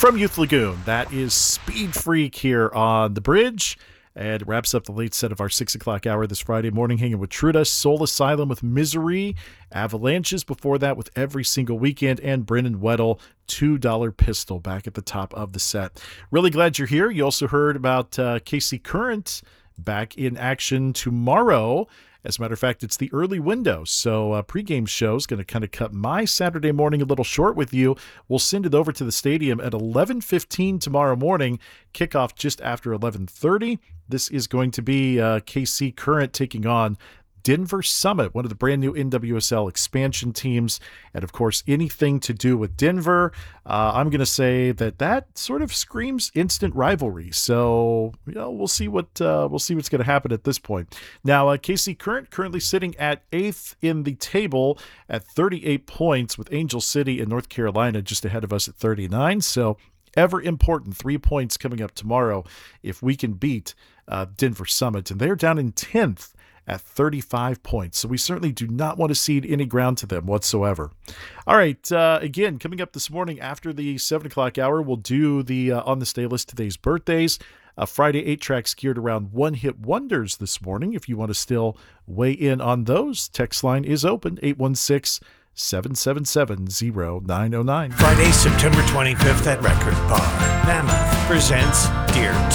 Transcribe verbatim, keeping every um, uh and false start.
From Youth Lagoon, that is Speed Freak here on The Bridge. And it wraps up the late set of our six o'clock hour this Friday morning, hanging with Truda, Soul Asylum with Misery, Avalanches before that with Every Single Weekend, and Brennan Weddle, two dollar Pistol, back at the top of the set. Really glad you're here. You also heard about uh, K C Current back in action tomorrow. As a matter of fact, it's the early window, so uh, pregame show is going to kind of cut my Saturday morning a little short with you. We'll send it over to the stadium at eleven fifteen tomorrow morning, kickoff just after eleven thirty. This is going to be uh, K C Current taking on Denver Summit, one of the brand new N W S L expansion teams, and of course anything to do with Denver. Uh, I'm going to say that that sort of screams instant rivalry. So you know, we'll see what uh, we'll see what's going to happen at this point. Now, uh, K C Current currently sitting at eighth in the table at thirty-eight points, with Angel City and North Carolina just ahead of us at thirty-nine. So ever important, three points coming up tomorrow if we can beat uh, Denver Summit, and they're down in tenth. At thirty-five points. So we certainly do not want to cede any ground to them whatsoever. All right. Uh, again, coming up this morning after the seven o'clock hour, we'll do the uh, On the Stay list today's birthdays. Uh, Friday eight tracks geared around one-hit wonders this morning. If you want to still weigh in on those, text line is open, eight one six, seven seven seven, zero nine zero nine. Friday, September twenty-fifth at Record Bar. Mammoth presents Dear